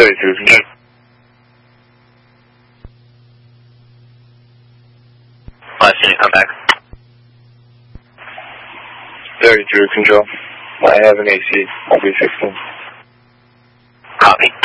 32 control. Last unit, come back. 32 control. I have an AC. I'll be 16. Copy.